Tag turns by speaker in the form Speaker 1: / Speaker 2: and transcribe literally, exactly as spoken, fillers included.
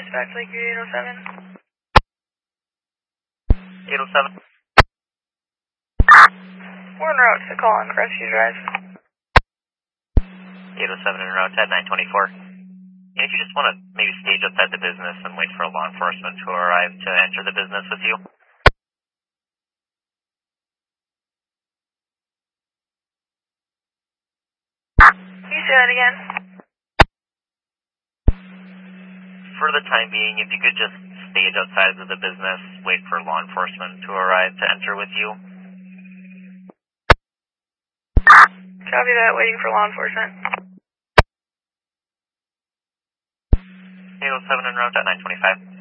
Speaker 1: dispatch Lakeview eight oh seven.
Speaker 2: eight oh seven.
Speaker 1: We're en route to call on Crestview Drive.
Speaker 2: eight oh seven en route at nine twenty-four. And if you just want to maybe stage outside the business and wait for law enforcement to arrive to enter the business with you.
Speaker 1: Can you say that again?
Speaker 2: For the time being, if you could just stage outside of the business, wait for law enforcement to arrive to enter with you.
Speaker 1: Copy that, waiting for law enforcement.
Speaker 2: eight oh seven en route at nine twenty-five.